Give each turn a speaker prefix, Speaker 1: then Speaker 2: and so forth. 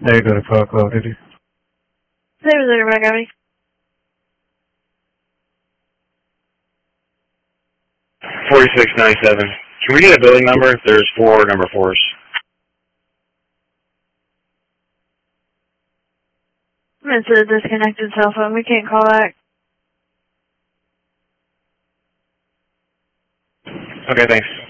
Speaker 1: There you go to Call of Duty.
Speaker 2: Same as everybody got me.
Speaker 3: 4697. Can we get a building number? There's 4 number 4s.
Speaker 2: It's a disconnected cell phone. We can't call back.
Speaker 3: Okay, thanks.